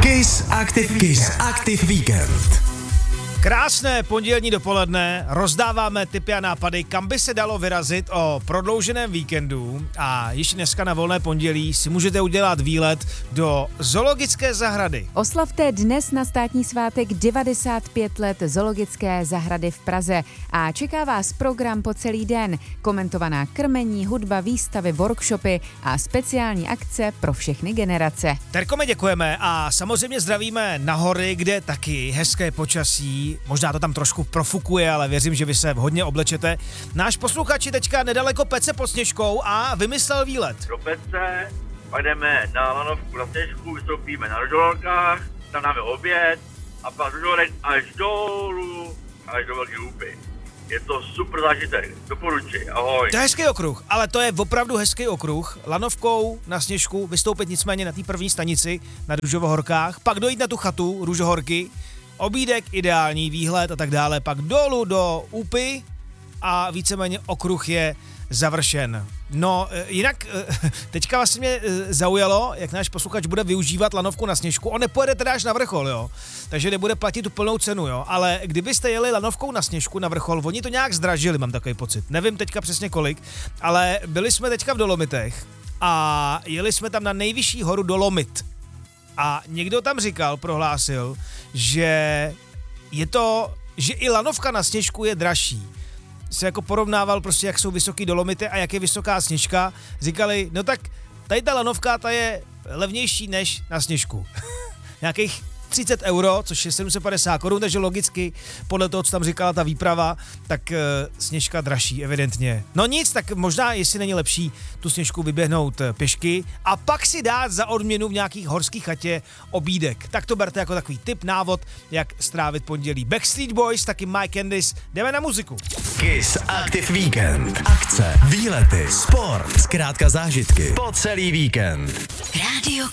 Kiss Active Weekend. Krásné pondělní dopoledne, rozdáváme tipy a nápady, kam by se dalo vyrazit o prodlouženém víkendu a již dneska na volné pondělí si můžete udělat výlet do zoologické zahrady. Oslavte dnes na státní svátek 95 let zoologické zahrady v Praze a čeká vás program po celý den, komentovaná krmení, hudba, výstavy, workshopy a speciální akce pro všechny generace. Terkome děkujeme a samozřejmě zdravíme na hory, kde taky hezké počasí. Možná to tam trošku profukuje, ale věřím, že vy se hodně oblečete. Náš posluchač je teďka nedaleko Pece pod Sněžkou a vymyslel výlet. Do Pece, pak jdeme na lanovku na Sněžku, vystoupíme na Ružohorkách, tam dáme oběd a pak Ružohorek až dolů, až do Velké Úpy. Je to super zážitek, doporučuji, ahoj. To je hezký okruh, ale to je opravdu hezký okruh. Lanovkou na Sněžku vystoupit nicméně na té první stanici na Ružohorkách, pak dojít na tu chatu Ružohorky, obídek, ideální výhled a tak dále, pak dolů do Úpy a víceméně okruh je završen. No, jinak teďka vlastně mě zaujalo, jak náš posluchač bude využívat lanovku na Sněžku. On nepojede teda až na vrchol, jo, takže nebude platit tu plnou cenu, jo, ale kdybyste jeli lanovkou na Sněžku na vrchol, oni to nějak zdražili, mám takový pocit. Nevím teďka přesně kolik, ale byli jsme teďka v Dolomitech a jeli jsme tam na nejvyšší horu Dolomit. A někdo tam prohlásil, že je to, že i lanovka na Sněžku je dražší. Se jako porovnával prostě, jak jsou vysoký Dolomity a jak je vysoká Sněžka. Říkali, no tak tady ta lanovka, ta je levnější než na Sněžku. Nějakých 30 euro, což je 750 korun, takže logicky podle toho, co tam říkala ta výprava, tak Sněžka dražší evidentně. No nic, tak možná, jestli není lepší tu Sněžku vyběhnout pěšky a pak si dát za odměnu v nějakých horských chatě obídek. Tak to berte jako takový tip, návod, jak strávit pondělí. Backstreet Boys, taky My Candice, jdeme na muziku. Kiss Active Weekend. Akce, výlety, sport, zkrátka zážitky po celý víkend. Rádio